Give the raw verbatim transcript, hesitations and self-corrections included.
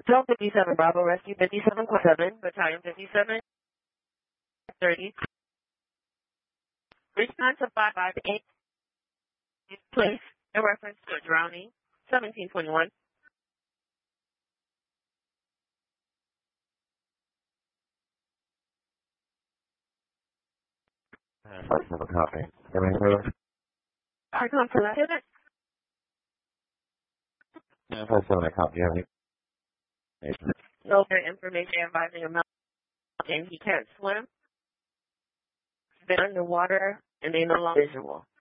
Hotel fifty-seven Bravo, Rescue fifty-seven seven, Battalion fifty-seven thirty. Response of five five eight. Place in reference to a drowning, seventeen twenty-one. Uh, five seven copy. Everything clear? Pardon for that. Yeah, five seven a copy. Do you have any information? No further information advising him and he can't swim. He's been underwater and they no longer visual.